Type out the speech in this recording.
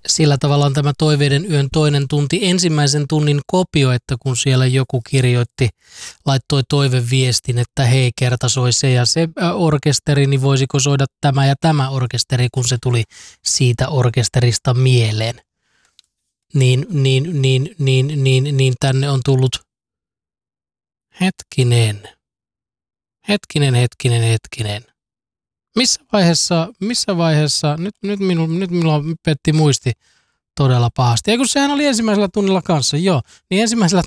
sillä tavalla on tämä Toiveiden yön toinen tunti ensimmäisen tunnin kopio, että kun siellä joku laittoi toiveviestin, että hei, kerta soi se ja se orkesteri, niin voisiko soida tämä ja tämä orkesteri, kun se tuli siitä orkesterista mieleen. Niin tänne on tullut hetkinen. Missä vaiheessa, nyt minulla petti muisti todella pahasti. Ja kun sehän oli ensimmäisellä tunnilla kanssa, joo, niin ensimmäisellä